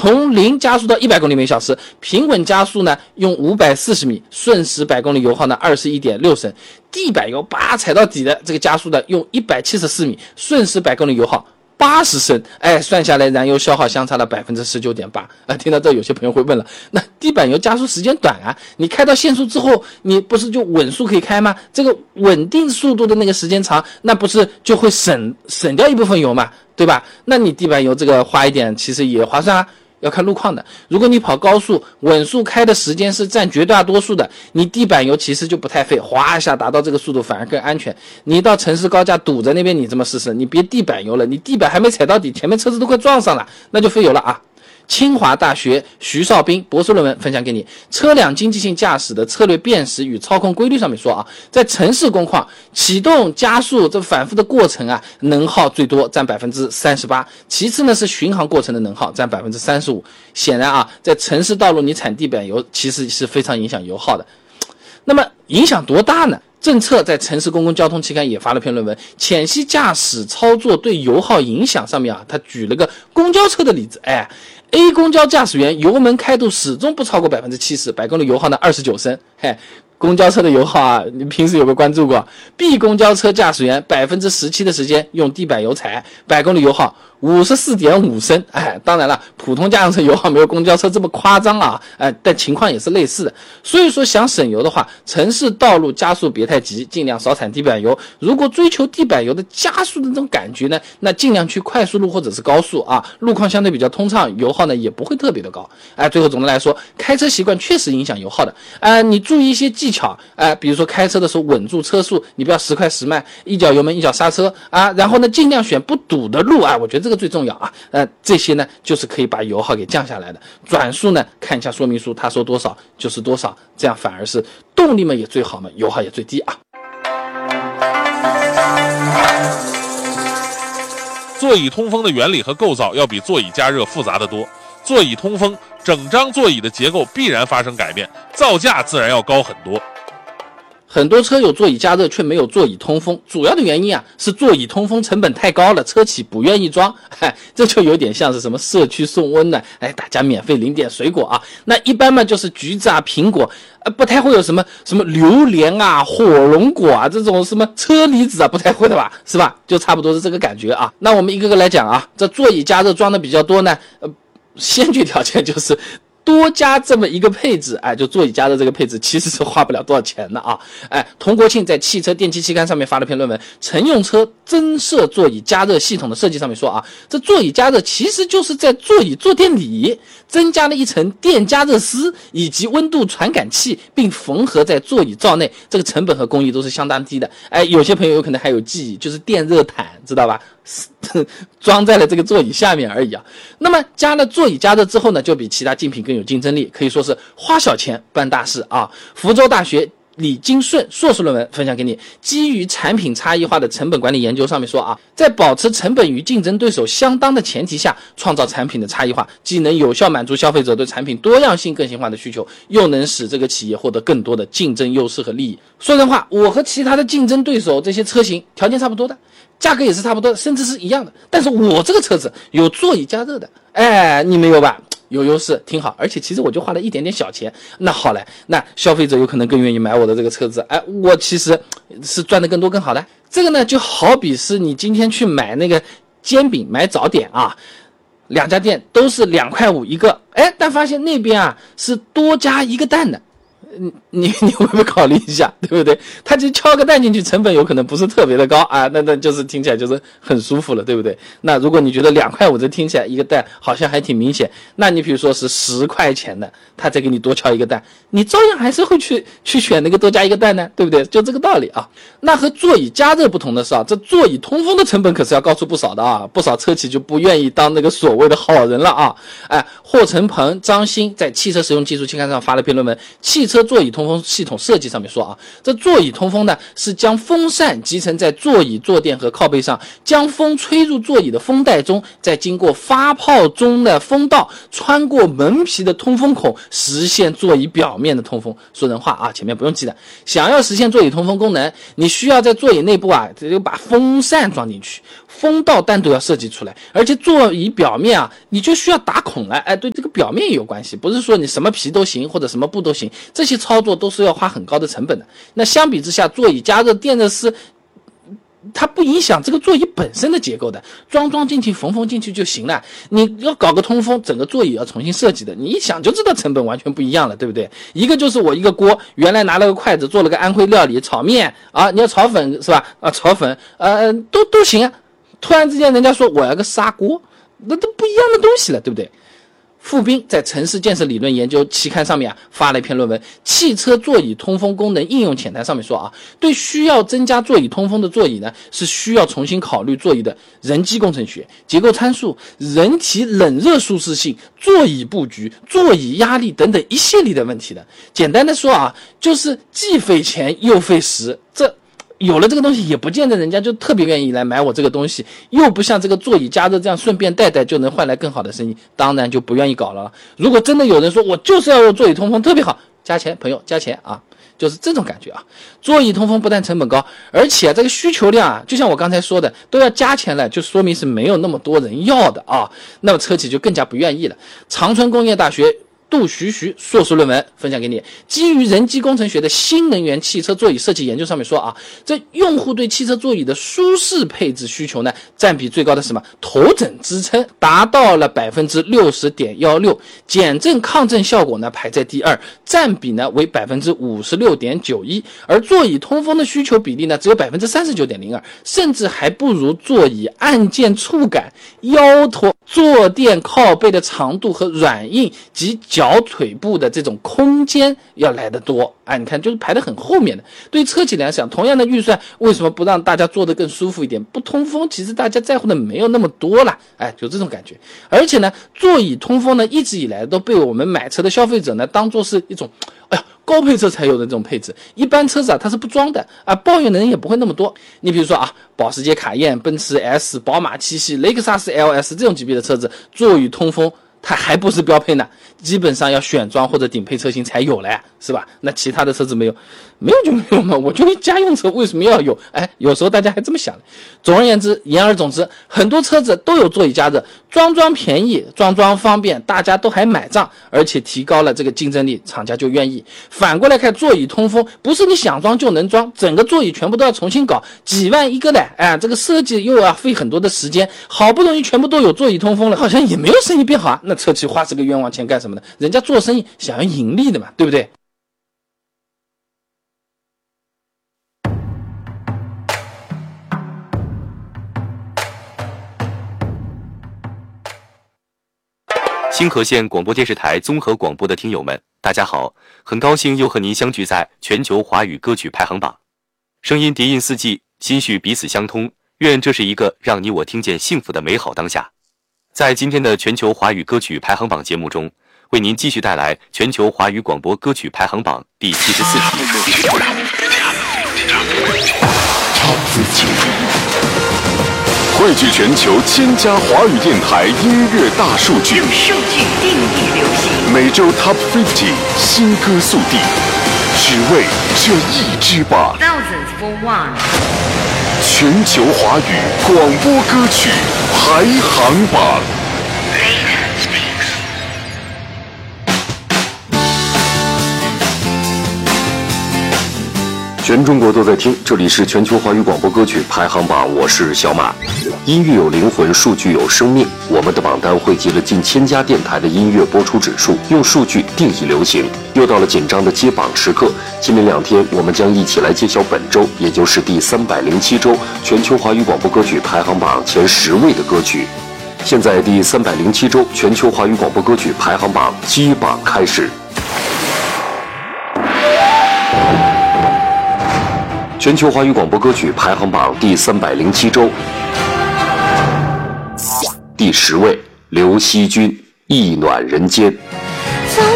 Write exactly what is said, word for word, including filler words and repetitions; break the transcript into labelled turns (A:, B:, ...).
A: 从零加速到一百公里每小时，平稳加速呢用五百四十米，瞬时百公里油耗呢 二十一点六升。地板油叭踩到底的这个加速呢用一百七十四米，瞬时百公里油耗八十升，哎，算下来燃油消耗相差了 百分之十九点八。 啊，听到这有些朋友会问了，那地板油加速时间短啊，你开到限速之后你不是就稳速可以开吗？这个稳定速度的那个时间长，那不是就会省省掉一部分油嘛，对吧？那你地板油这个花一点其实也划算啊，要看路况的。如果你跑高速稳速开的时间是占绝大多数的，你地板油其实就不太费，哗一下达到这个速度反而更安全。你到城市高架堵在那边，你这么试试，你别地板油了，你地板还没踩到底，前面车子都快撞上了，那就费油了啊。清华大学徐少斌博士论文分享给你，车辆经济性驾驶的策略辨识与操控规律上面说啊，在城市工况启动加速这反复的过程啊，能耗最多占 百分之三十八， 其次呢是巡航过程的能耗占 百分之三十五。 显然啊，在城市道路你产地板油其实是非常影响油耗的。那么影响多大呢？政策在城市公共交通期刊也发了篇论文，浅析驾驶操作对油耗影响上面啊，他举了个公交车的例子。哎 A 公交驾驶员油门开度始终不超过 百分之七十， 百公里油耗呢二十九升。嘿，公交车的油耗啊，你平时有没有关注过？ B 公交车驾驶员 百分之十七 的时间用地板油踩，百公里油耗五十四点五升。哎，当然了，普通家用车油耗没有公交车这么夸张啊，哎，但情况也是类似的。所以说想省油的话，城市道路加速别太急，尽量少产地板油。如果追求地板油的加速的这种感觉呢，那尽量去快速路或者是高速啊，路况相对比较通畅，油耗呢也不会特别的高。哎，最后总的来说，开车习惯确实影响油耗的。哎，你注意一些技巧，哎，比如说开车的时候稳住车速，你不要时快时慢，一脚油门一脚刹车啊，然后呢尽量选不堵的路啊，我觉得这个最重要啊。呃，这些呢就是可以把油耗给降下来的。转速呢看一下说明书，他说多少就是多少，这样反而是动力嘛也最好嘛，油耗也最低啊。
B: 座椅通风的原理和构造要比座椅加热复杂得多。座椅通风，整张座椅的结构必然发生改变，造价自然要高很多。
A: 很多车有座椅加热却没有座椅通风，主要的原因啊是座椅通风成本太高了，车企不愿意装。哎，这就有点像是什么社区送温暖，哎，大家免费领点水果啊。那一般嘛就是橘子啊、苹果，呃，不太会有什么什么榴莲啊、火龙果啊这种什么车厘子啊，不太会的吧，是吧？就差不多是这个感觉啊。那我们一个个来讲啊，这座椅加热装的比较多呢，呃，先决条件就是多加这么一个配置，哎，就座椅加热这个配置其实是花不了多少钱的啊。哎，童国庆在汽车电气期刊上面发了篇论文，乘用车增设座椅加热系统的设计上面说啊，这座椅加热其实就是在座椅坐垫里增加了一层电加热丝以及温度传感器，并缝合在座椅罩内，这个成本和工艺都是相当低的。哎，有些朋友有可能还有记忆，就是电热毯，知道吧？装在了这个座椅下面而已啊。那么加了座椅加热之后呢，就比其他竞品更有竞争力，可以说是花小钱办大事啊。福州大学李金顺硕士论文分享给你，基于产品差异化的成本管理研究上面说啊，在保持成本与竞争对手相当的前提下，创造产品的差异化，既能有效满足消费者对产品多样性个性化的需求，又能使这个企业获得更多的竞争优势和利益。说真话，我和其他的竞争对手这些车型条件差不多的，价格也是差不多的，甚至是一样的，但是我这个车子有座椅加热的，哎，你没有吧？有优势，挺好。而且其实我就花了一点点小钱，那好嘞，那消费者有可能更愿意买我的这个车子，哎，我其实是赚的更多更好的。这个呢就好比是你今天去买那个煎饼买早点啊，两家店都是两块五一个，哎，但发现那边啊是多加一个蛋的，你你你会不会考虑一下，对不对？他就敲个蛋进去，成本有可能不是特别的高啊，那那就是听起来就是很舒服了，对不对？那如果你觉得两块五这听起来一个蛋好像还挺明显，那你比如说是十块钱的，他再给你多敲一个蛋，你照样还是会去去选那个多加一个蛋呢，对不对？就这个道理啊。那和座椅加热不同的是啊，这座椅通风的成本可是要高出不少的啊，不少车企就不愿意当那个所谓的好人了啊。哎，霍成鹏、张欣在汽车实用技术期刊上发了篇论文，汽车座椅通风系统设计上面说啊，这座椅通风呢是将风扇集成在座椅坐垫和靠背上，将风吹入座椅的风带中，再经过发泡中的风道穿过门皮的通风孔，实现座椅表面的通风。说人话啊，前面不用记的。想要实现座椅通风功能，你需要在座椅内部啊，就把风扇装进去， 风道单独要设计出来，而且座椅表面啊，你就需要打孔了，哎，对这个表面也有关系，不是说你什么皮都行或者什么布都行，这些操作都是要花很高的成本的。那相比之下，座椅加热电热丝它不影响这个座椅本身的结构的，装装进去缝缝进去就行了。你要搞个通风，整个座椅要重新设计的，你一想就知道成本完全不一样了，对不对？一个就是我一个锅，原来拿了个筷子做了个安徽料理炒面啊，你要炒粉是吧？啊，炒粉呃都都行啊。突然之间人家说我要个砂锅，那都不一样的东西了，对不对？傅斌在城市建设理论研究期刊上面啊发了一篇论文《汽车座椅通风功能应用浅谈》，上面说啊，对需要增加座椅通风的座椅呢，是需要重新考虑座椅的人机工程学、结构参数、人体冷热舒适性、座椅布局、座椅压力等等一系列的问题的。简单的说啊，就是既费钱又费时，这有了这个东西也不见得人家就特别愿意来买我这个东西，又不像这个座椅加热这样顺便带带就能换来更好的生意，当然就不愿意搞了。如果真的有人说我就是要用座椅通风特别好，加钱朋友加钱啊，就是这种感觉啊。座椅通风不但成本高，而且、啊、这个需求量啊，就像我刚才说的都要加钱了，就说明是没有那么多人要的啊，那么车企就更加不愿意了。长春工业大学杜徐徐硕士论文分享给你，基于人机工程学的新能源汽车座椅设计研究上面说啊，这用户对汽车座椅的舒适配置需求呢，占比最高的是什么？头枕支撑达到了 百分之六十点一六， 减震抗震效果呢排在第二，占比呢为 百分之五十六点九一， 而座椅通风的需求比例呢只有 百分之三十九点零二， 甚至还不如座椅按键触感、腰托、坐垫靠背的长度和软硬及脚脚腿部的这种空间要来得多啊！你看，就是排得很后面的。对车企来讲，同样的预算，为什么不让大家做得更舒服一点？不通风，其实大家在乎的没有那么多了，哎，就这种感觉。而且呢，座椅通风呢，一直以来都被我们买车的消费者呢，当作是一种，哎呀，高配车才有的这种配置，一般车子啊它是不装的啊，抱怨的人也不会那么多。你比如说啊，保时捷卡宴、奔驰 S、宝马七系、雷克萨斯 L S 这种级别的车子，座椅通风它还不是标配呢，基本上要选装或者顶配车型才有了呀，是吧？那其他的车子没有，没有就没有嘛。我觉得家用车为什么要有？哎，有时候大家还这么想。总而言之，言而总之，很多车子都有座椅加热，装装便宜，装装方便，大家都还买账，而且提高了这个竞争力，厂家就愿意。反过来看，座椅通风不是你想装就能装，整个座椅全部都要重新搞，几万一个的，哎，这个设计又要费很多的时间，好不容易全部都有座椅通风了，好像也没有生意变好啊。那车企花这个冤枉钱干什么呢？人家做生意想要盈利的嘛，对不对？
C: 清河县广播电视台综合广播的听友们，大家好，很高兴又和您相聚在全球华语歌曲排行榜，声音叠印四季，心绪彼此相通，愿这是一个让你我听见幸福的美好当下。在今天的全球华语歌曲排行榜节目中，为您继续带来全球华语广播歌曲排行榜第七十四期。
D: 汇聚全球千家华语电台音乐大数据，
E: 用数据定义流行。
D: 每周 Top 五十 新歌速递，只为这一支吧。
E: Thousands for one。
D: 全球华语广播歌曲排行榜。全中国都在听，这里是全球华语广播歌曲排行榜，我是小马。音乐有灵魂，数据有生命，我们的榜单汇集了近千家电台的音乐播出指数，用数据定义流行。又到了紧张的揭榜时刻，今明两天我们将一起来揭晓本周，也就是第三百零七周全球华语广播歌曲排行榜前十位的歌曲。现在第三百零七周全球华语广播歌曲排行榜揭榜开始。全球华语广播歌曲排行榜第三百零七周，第十位，刘惜君，意暖人间。